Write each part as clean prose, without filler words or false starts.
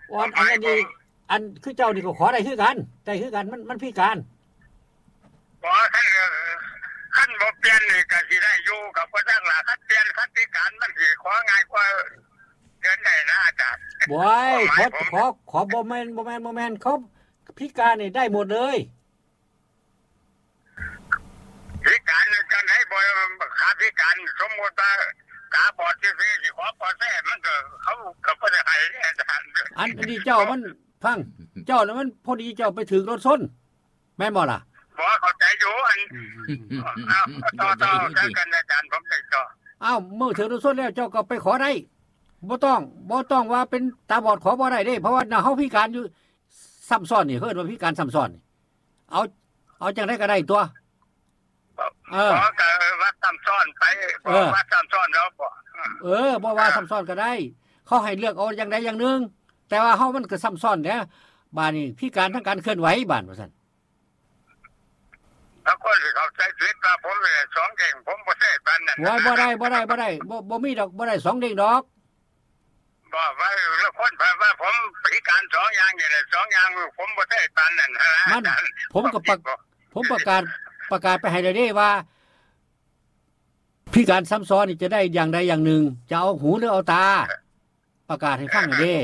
อันนี้อันคือเจ้านี่ก็ขอได้คือกันมันพิการบ่คันบ่เปลี่ยนนี่ก็สิได้อยู่กับบ่จักล่ะคันเปลี่ยนคันพิการมันสิของ่ายกว่าเดือนได้นะอาจารย์บ่ขอบ่แม่นเขาพิการนี่ได้หมดเลยพิการจังได๋บ่ขาพิการสมมุติว่าตาบอดซื่อๆสิขอปอแท้มันก็เขาก็บ่ได้ให้อาจารย์อันนี้เจ้ามันฟังเจ้าน่ะมันพอดีเจ้าไปถึงรถชนแม่นบ่ล่ะบ่เข้าใจอยู่อันต่อกันอาจารย์ผมได้ต่ออ้าวเมื่อถึงรถชนแล้วเจ้าก็ไปขอได้บ่ต้องว่าเป็นตาบอดขอบ่ได้เด้เพราะว่าเฮาพิการอยู่ซ้ำซ้อนนี่เอิ้นว่าพิการซ้ำซ้อนเอาจังได๋ก็ได้ตัวก็ว่าซ้ำซ้อนไปว่าซ้ำซ้อนแล้วบ่บ่ว่าซ้ำซ้อนก็ได้เขาให้เลือกเอาอย่างใดอย่างหนึงแต่ว่าเฮามันก็ซ้ำซ้อนแหละบาดนี้พิการทางการเคลื่อนไหวบาดว่าซั่นถ้าคนสิเข้าใจผิดว่าผมเลย2เด้งผมบ่ใช่ปานนั้นบ่ได้บ่มีดอกบ่ได้2เด้งดอกบ่ว่าแล้วคนว่าผมพิการ2อย่างนี่แหละ2อย่างผมบ่ใช่ปานนั้นมันผมก็ประกาศไปให้ได้ว่าพิการซ้ำซ้อนนี่จะได้อย่างใดอย่างหนึ่งจะเอาหูหรือเอาตาประกาศให้ฟังหน่อยดิ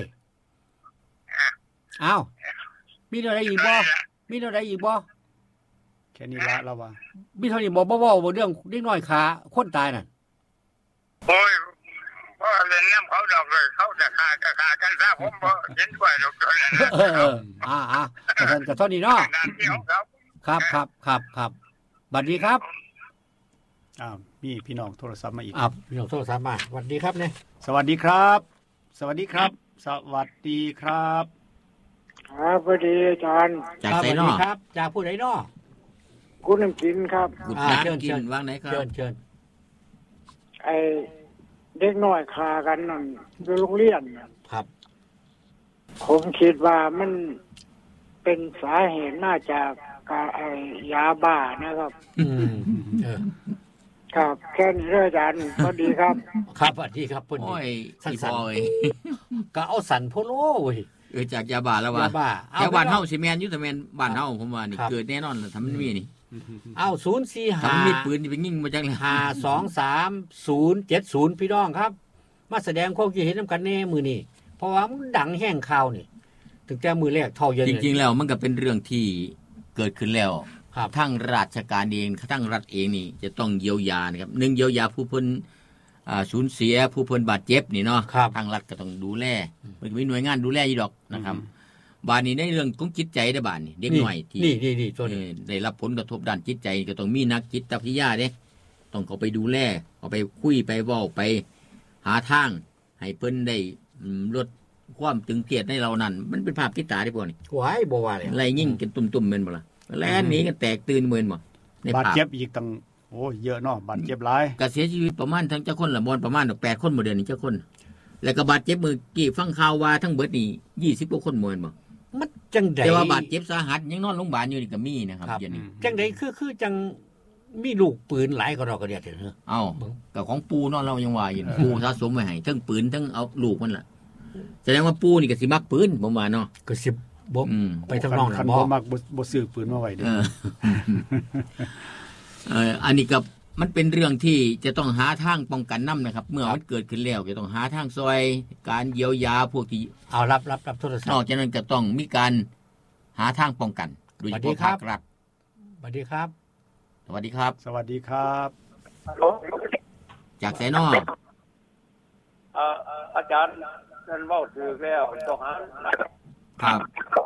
อ้าวมีอะไรอีกบ่แค่นี้ละเราว่ามีเท่านี้บ่เรื่องเด็กน้อยขาคนตายนั่นโอ้ยบ่เล่นน้ำเขาดอกเลยเขาจะฆ่ากันซะผมบ่เห็นด้วยดอกตัวนั้นก็เท่านี้เนาะครับบัดนี้ครับมีพี่น้องโทรศัพท์มาอีกพี่น้องโทรศัพท์มาสวัสดีครับเนี่ยสวัสดีครับสวัสดีครับครับสวัสดีอาจารย์จากไสน้อครับจากผู้ใดน้อคุณน้ำกินครับเชิญวางไหนครับเชิญไอ้เด็กน้อยคากันนั่นอยู่โรงเรียนครับผมคิดว่ามันเป็นสาเหตุมาจากไอ้ยาบ้านะครับครับแค่นี้อาจารย์สวัสดีครับครับสวัสดีครับพุ่นนี่สั้นๆก็เอาสันโพโลเว้ยจากยาบ้าแล้วว่ายาบ้านเฮาสิแม่นอยู่แต่แม่นบ้านเฮาผมว่านี่เกิดแน่นอนถ้ามันมีนี่เอา045 ถ้ามีปืนนี่ไปยิงมาจังเลย 523 070พี่น้องครับมาแสดงความคิดเห็นนำกันแน่มื้อนี้เพราะว่ามันดังแห้งข่าวนี่ตั้งแต่มื้อแรกเท่าเย็นจริงๆแล้วมันก็เป็นเรื่องที่เกิดขึ้นแล้วทั้งราชการเองทั้งรัฐเองนี่จะต้องเยียวยานะครับ1เยียวยาผู้เพิ่นสูญเสียผู้เพิ่นบาดเจ็บนี่เนาะทางรัฐก็ต้องดูแลมันมีหน่วยงานดูแลอยู่ดอกนะครับบาดนี้ในเรื่องของจิตใจได้บาดนี่เด็กน้อยที่นี่ตัวนี้ได้รับผลกระทบด้านจิตใจก็ต้องมีนักจิตวิทยาเด้ต้องเข้าไปดูแลเอาไปคุยไปเว้าไปหาทางให้เพิ่นได้ลดความตึงเครียดในเรานั่นมันเป็นภาพที่ตาได้บ่นี่ว้ายบ่ว่าเลยไล่ยิงกันตุ่มๆแม่นบ่ล่ะแล้วหนีกันแตกตื่นมื้นบ่ในบาดเจ็บอีกตั้งโอ้เยอะเนาะบาดเจ็บหลายก็เสียชีวิตประมาณทั้งเจ้าคนละบ่ประมาณ8คนบ่เดือนนี้เจ้าคนแล้วก็บาดเจ็บมื้อกี้ฟังข่าวว่าทั้งเบิดนี่20กว่าคนมื้นบ่มันจังได๋แต่ว่าบาดเจ็บสาหัสยังนอนโรงพยาบาลอยู่นี่ก็มีนะครับเดี๋ยวนี้จังได๋คือจังมีลูกปืนหลายกว่าเราก็เด้อเด้อเอ้าก็ของปู่เนาะเรายังว่าอยู่ปู่สะสมไว้ให้ทั้งปืนทั้งเอาลูกมันล่ะแสดงว่าปู่นี่ก็สิมักปืนผมว่าเนาะก็สิบ่ไปทำนองนั้นบ่มักบ่ซื้อปืนมาไว้เด้อันนี้ก็มันเป็นเรื่องที่จะต้องหาทางป้องกันนำนะครับเมื่อมันเกิดขึ้นแล้วจะต้องหาทางซอยการเยียวยาพวกที่เอารับโทรศัพท์นอกจากนั้นก็ต้องมีการหาทางป้องกันโดยเฉพาะภาครัฐสวัสดีครับสวัสดีครับสวัสดีครับจากไสน้ออาจารย์นั่นเว้าถูกแล้วต้องหาครับ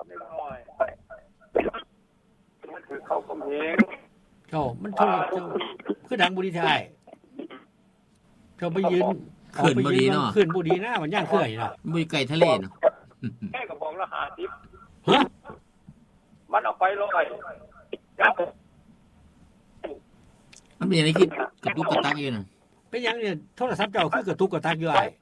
มันคือเขากำแพงมันโทรคือดังบุรีไทยเจ้าไปยืนขึ้นบ่ดีเนาะขึ้นบ่ดีนะมันย่างเคยเนาะบ่ไกลทะเลเนาะแค่ก็บอกละ 50ฮะมันเอาไป100 มันเป็นอะไรคิดกระตุกกระตักอยู่น่ะเป็นหยังเนี่ยโทรศัพท์เจ้าคือกระตุกกระตักอยู่อ้าย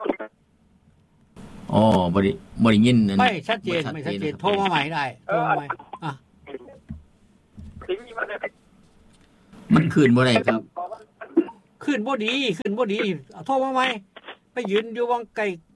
อ๋อบ่ได้ยินนั่นไม่ชัดเจนโทรมาใหม่ได้โทรมาใหม่มันขึ้นบ่ได้ครับขึ้นบ่ดีโทรมาใหม่ไปยืนอยู่วังไกล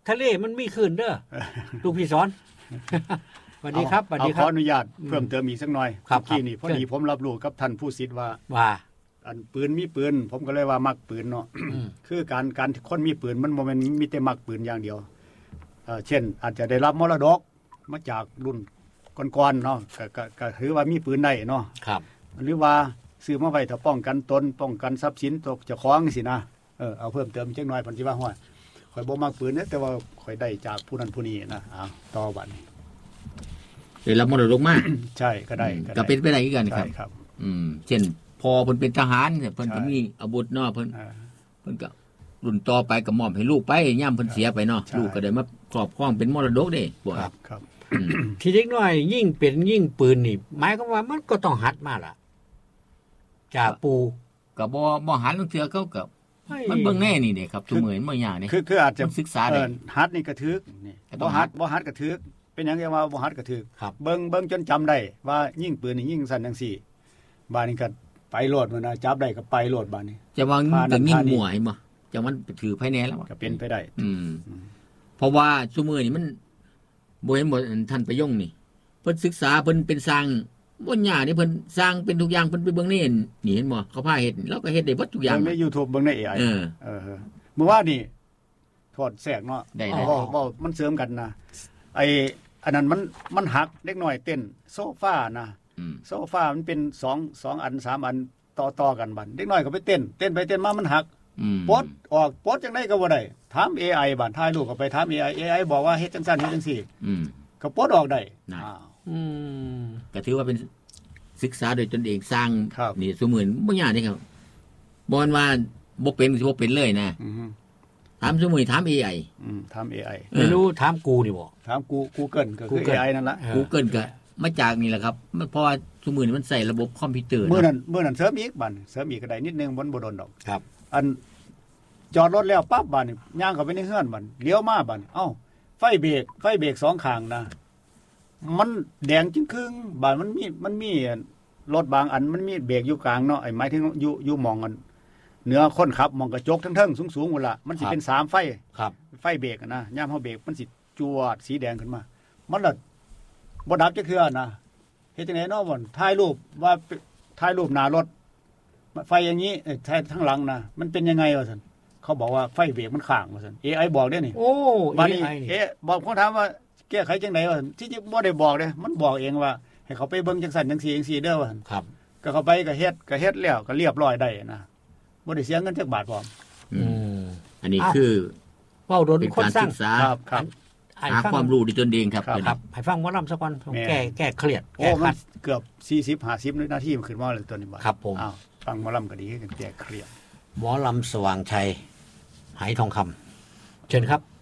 ทะเลมันมีคลื่นเด้อลูกพี่สอนสวัสดีครับสวัสดีคขรัอบ อนุญาตเพิ่มเติมอีกสักหน่อยครับเมื่อกี้นี่พอดีผมรับรู้กับท่านผู้ศิษย์ว่าว่าอันปืนมีปืนผมก็เลยว่ามักปืนเนาะคือการคนมีปืนมันบ่แม่นมีแต่มักปืนอย่างเดียวเช่นอาจจะได้รับมรดกมาจากรุ่นก่อนๆเนาะก็ถือว่ามีปืนได้เนาะครับหรือว่าซื้อมาไว้ถ้าป้องกันตนป้องกันทรัพย์สินตกเจ้าของจังซี่นะเอาเพิ่มเติมจักหน่อยเพิ่นสิว่าฮ้อยข่อยบ่มักปืนเด้แต่ว่าข่อยได้จากผู้นั้นผู้นี้นะต่อบัดนี้ได้รับมรดกมาใช่ก็ได้ก็เป็นไปได้คือกันครับใช่ครับเช่นพอเพิ่นเป็นทหารเนี่ยเพิ่นก็มีอาวุธเนาะเพิ่นก็รุ่นต่อไปก็มอบให้ลูกไปย่ํเพิ่นเสียไปเนาะลูกก็ได้มาครอบครองเป็นมรดกเด้บ่ครับทีเด็กน้อยยิ่งเป็นยิ่งปืนนี่หมายความว่ามันก็ต้องหัดมาล่ะจากปูก็บ่หันลางเทื่อเขาก็มันเบิ่งแน่นี่เด้ครับทุกมื้อมันบ่ยากนี่คืออาจจะศึกษาได้หัดนี่กระทึกนี่บ่หัดกระทึกเป็นหยังว่าบ่หัดกระทึกเบิ่งจนจำได้ว่ายิงปืนนี่ยิงสั่นจังซี่บาดนี้ก็ไปโลดมันนะจับได้ก็ไปโลดบาดนี้จะว่าก็ยิงมั่วให้บ่จังมันถือภายในแล้วก็เป็นไปได้เพราะว่าซุมื้อนี่มันบ่เห็นบ่ท่านประยงนี่เพิ่นศึกษาเพิ่นเป็นสร้างบ่ยากนี่เพิ่นสร้างเป็นทุกอย่างเพิ่นไปเบิ่งนี่เห็นบ่เขาพาเฮ็ดแล้วก็เฮ็ดได้เบิดทุกอย่างใน YouTube เบิ่งใน AI เมื่อวานนี่ถอดแทรกเนาะบ่มันเสริมกันนะอันนั้นมันหักเล็กน้อยเต้นโซฟานะโซฟามันเป็น2อัน3อันต่อกันบัดเด็กน้อยก็ไปเต้นไปเต้นมามันหักปลดออกปลดจังได๋ก็บ่ได้ถาม AI บัดถ่ายรูปก็ไปถาม AI บอกว่าเฮ็ดจังซั่นเฮ็ดจังซี่ก็ปลดออกได้ก็ถือว่าเป็นศึกษาโดยตนเองสร้างนี่ซุมื้อบ่ยากนี่ครับบ่ว่าบ่เป็นสิบ่เป็นเลยนะถามซุมื้อถาม AI ถาม AI ไม่รู้ถามกูนี่บ่ถาม Google ก็คือ AI นั่นล่ะ Google ก็มาจากนี่แหละครับเพราะว่าซุมื้อนี้มันใส่ระบบคอมพิวเตอร์มื้อนั้นเสริมอีกบัดเสริมอีกก็ได้นิดนึงบ่โดนดอกครับอันจอดรถแล้วปั๊บบัดนี่ย่างเข้าไปในเฮือนบัดเลี้ยวมาบัดเอ้าไฟเบรก2ข้างนะมันแดงจึงครึ่งบาดมันมีรถบางอันมันมีเบรกอยู่กลางเนาะหมายถึงอยู่มองกันเหนือคนขับมองกระจกทั้งๆสูงๆพุ่นล่ะมันสิเป็น3ไฟครับไฟเบรกนะยามเฮาเบรกมันสิจวดสีแดงขึ้นมามันละบ่ดับจักเทื่อนะเฮ็ดจังได๋เนาะบ่ถ่ายรูปว่าถ่ายรูปหน้ารถไฟอย่างนี้ถ่ายข้างหลังนะมันเป็นยังไงวะซั่นเขาบอกว่าไฟเบรกมันค้างว่าซั่น AI บอกเด้นี่โอ้บัดนี้บอกคนถามว่าแก้ไขจังได๋วะที่จริงบ่ได้บอกเด้มันบอกเองว่าให้เขาไปเบิ่งจังซั่นจังซี่จังซี่เด้อว่าครับก็เข้าไปก็เฮ็ดแล้วก็เรียบร้อยได้นะบ่ได้เสียเงินจักบาทพร้อมอันนี้คือเว้าโดนคนสร้างครับหาความรู้ด้วยตนเองครับให้ฟังหมอลำซะก่อนแก้เครียดโอ้มันเกือบ40-50นาทีมันขึ้นมาเลยตัวนี้บ่ครับผมอ้าวฟังหมอลำก็ดีคือแก้เครียดหมอลำสว่างชัยไหทองคำเชิญครับ